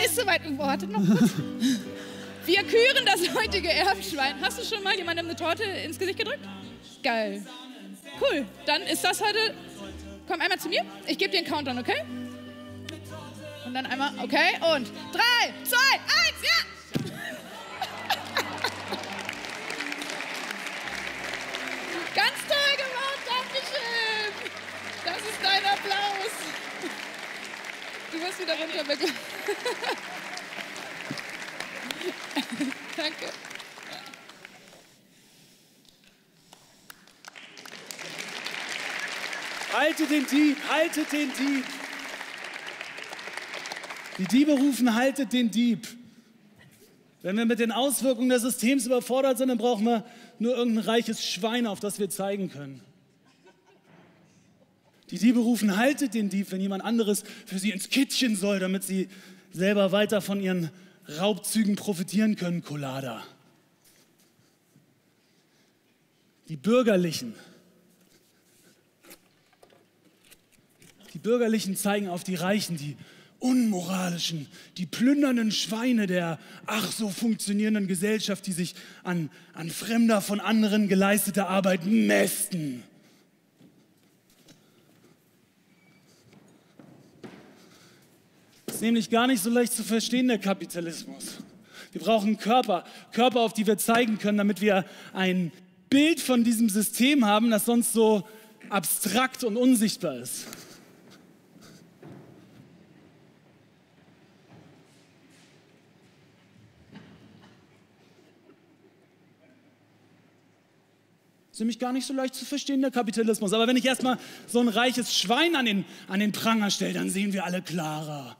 ist soweit. Warte noch kurz. Wir küren das heutige Erbenschwein. Hast du schon mal jemandem eine Torte ins Gesicht gedrückt? Geil. Cool. Dann ist das heute... Komm einmal zu mir. Ich gebe dir einen Countdown, okay? Und dann einmal, okay? Und 3, 2, 1, ja! Ganz toll gemacht, Dankeschön. Das ist dein Applaus. Du wirst wieder runterbegleitet. Danke. Haltet den Dieb, haltet den Dieb. Die Diebe rufen, haltet den Dieb. Wenn wir mit den Auswirkungen des Systems überfordert sind, dann brauchen wir nur irgendein reiches Schwein, auf das wir zeigen können. Die Diebe rufen, haltet den Dieb, wenn jemand anderes für sie ins Kittchen soll, damit sie selber weiter von ihren Raubzügen profitieren können, Colada. Die Bürgerlichen zeigen auf die Reichen, die unmoralischen, die plündernden Schweine der ach so funktionierenden Gesellschaft, die sich an fremder von anderen geleisteter Arbeit mästen. Das ist nämlich gar nicht so leicht zu verstehen, der Kapitalismus. Wir brauchen Körper, auf die wir zeigen können, damit wir ein Bild von diesem System haben, das sonst so abstrakt und unsichtbar ist. Das ist nämlich gar nicht so leicht zu verstehen, der Kapitalismus. Aber wenn ich erstmal so ein reiches Schwein an den Pranger stelle, dann sehen wir alle klarer.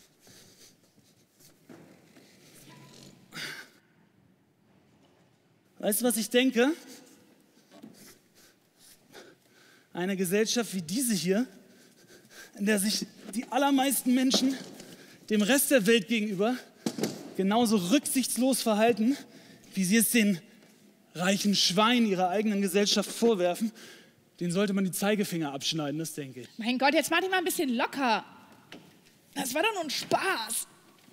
Weißt du, was ich denke? Eine Gesellschaft wie diese hier, in der sich die allermeisten Menschen dem Rest der Welt gegenüber genauso rücksichtslos verhalten, wie sie es den reichen Schweinen ihrer eigenen Gesellschaft vorwerfen, denen sollte man die Zeigefinger abschneiden, das denke ich. Mein Gott, jetzt mach dich mal ein bisschen locker. Das war doch nur ein Spaß.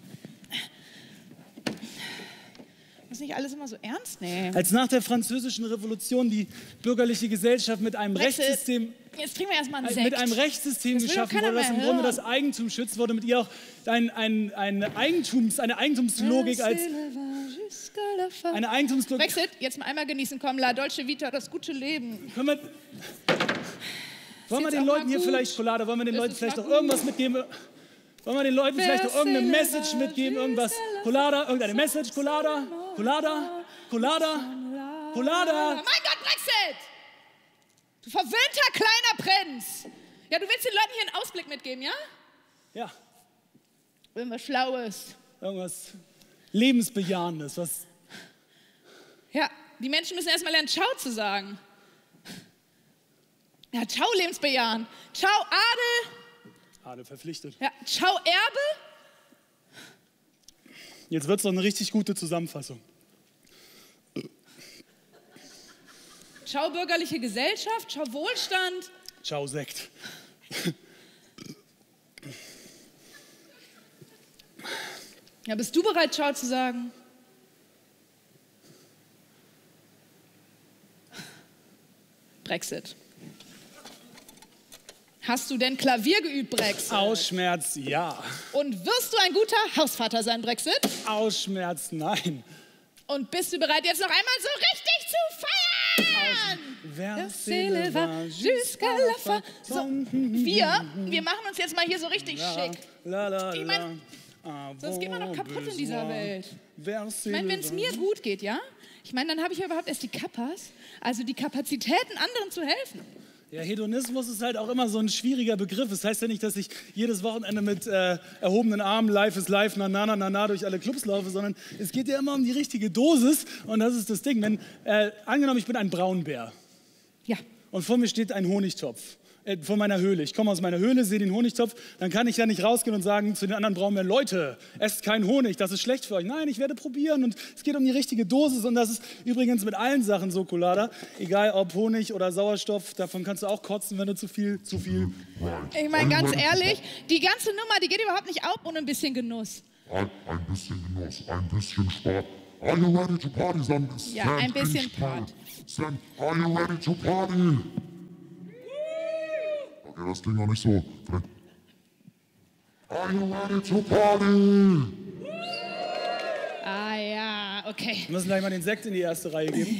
Du musst nicht alles immer so ernst nehmen. Als nach der Französischen Revolution die bürgerliche Gesellschaft mit einem Rechtssystem... Jetzt trinken wir erstmal einen Sekt. Mit einem Rechtssystem geschaffen wurde, das im Grunde das Eigentum schützt, wurde mit ihr auch eine Eigentumslogik als... Eine Eigentumslogik... Brexit, jetzt mal einmal genießen, komm, La Dolce Vita, das gute Leben. Wollen wir den Leuten hier vielleicht, Colada, wollen wir den Leuten vielleicht auch irgendwas mitgeben? Wollen wir den Leuten vielleicht auch irgendeine Message mitgeben? Irgendwas? Colada, irgendeine Message? Colada? Colada? Colada? Colada? Mein Gott, Brexit! Du verwöhnter kleiner Prinz! Ja, du willst den Leuten hier einen Ausblick mitgeben, ja? Ja. Irgendwas Schlaues. Irgendwas Lebensbejahendes, was... Ja, die Menschen müssen erstmal lernen, Ciao zu sagen. Ja, Ciao, lebensbejahend. Ciao, Adel. Adel verpflichtet. Ja, Ciao, Erbe. Jetzt wird es doch eine richtig gute Zusammenfassung. Ciao, bürgerliche Gesellschaft. Ciao, Wohlstand. Ciao, Sekt. Ja, bist du bereit, Ciao zu sagen? Brexit. Hast du denn Klavier geübt, Brexit? Aus Schmerz, ja. Und wirst du ein guter Hausvater sein, Brexit? Aus Schmerz, nein. Und bist du bereit, jetzt noch einmal so richtig zu feiern? So, wir machen uns jetzt mal hier so richtig schick. Ich meine, sonst geht man doch kaputt in dieser Welt. Ich meine, wenn es mir gut geht, ja? Ich meine, dann habe ich ja überhaupt erst die Kappas, also die Kapazitäten, anderen zu helfen. Ja, Hedonismus ist halt auch immer so ein schwieriger Begriff. Das heißt ja nicht, dass ich jedes Wochenende mit erhobenen Armen, life is life, na na na na na durch alle Clubs laufe, sondern es geht ja immer um die richtige Dosis und das ist das Ding. Wenn, angenommen, ich bin ein Braunbär. Ja. Und vor mir steht ein Honigtopf. Vor meiner Höhle. Ich komme aus meiner Höhle, sehe den Honigtopf, dann kann ich ja nicht rausgehen und sagen zu den anderen Braunbären, Leute, esst keinen Honig, das ist schlecht für euch. Nein, ich werde probieren und es geht um die richtige Dosis und das ist übrigens mit allen Sachen so, Colada. Egal ob Honig oder Sauerstoff, davon kannst du auch kotzen, wenn du zu viel. Ich meine, ganz ehrlich, die ganze Nummer, die geht überhaupt nicht auf ohne ein bisschen Genuss. Ein bisschen Genuss, ein bisschen Spaß. Are you ready to party, Sam? Ja, ein bisschen Part. Sam, are you ready to party? Okay, das klingt noch nicht so. Are you ready to party? Ah ja, okay. Wir müssen gleich mal den Sekt in die erste Reihe geben.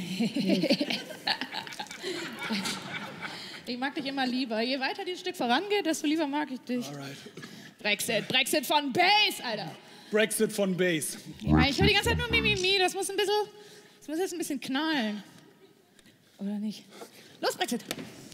Ich mag dich immer lieber. Je weiter dieses Stück vorangeht, desto lieber mag ich dich. Alright. Brexit von Bass, Alter. Brexit von Bass. Ja, ich höre die ganze Zeit nur Mimimi. Das muss jetzt ein bisschen knallen. Oder nicht? Los, Brexit.